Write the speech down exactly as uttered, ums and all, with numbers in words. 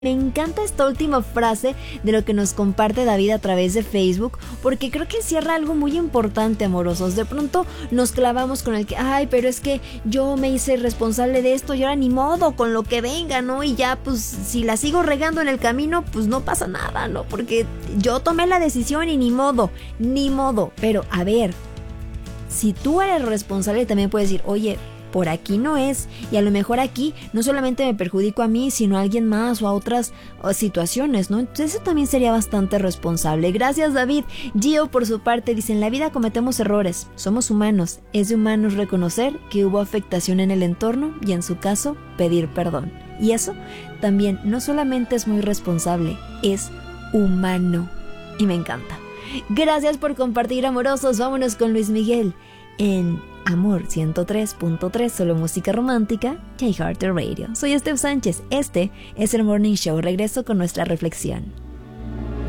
Me encanta esta última frase de lo que nos comparte David a través de Facebook, porque creo que encierra algo muy importante, amorosos. De pronto nos clavamos con el que, ay, pero es que yo me hice responsable de esto y ahora ni modo, con lo que venga, ¿no? Y ya, pues, si la sigo regando en el camino, pues no pasa nada, ¿no? Porque yo tomé la decisión y ni modo, ni modo. Pero, a ver, si tú eres responsable, también puedes decir, oye, por aquí no es, y a lo mejor aquí no solamente me perjudico a mí, sino a alguien más o a otras o situaciones, ¿no? Entonces eso también sería bastante responsable. Gracias, David. Gio, por su parte, dice, en la vida cometemos errores, somos humanos, es de humanos reconocer que hubo afectación en el entorno y en su caso, pedir perdón. Y eso también no solamente es muy responsable, es humano. Y me encanta. Gracias por compartir, amorosos. Vámonos con Luis Miguel en Amor ciento tres punto tres, solo música romántica, iHeart Radio. Soy Steph Sánchez, este es el Morning Show. Regreso con nuestra reflexión.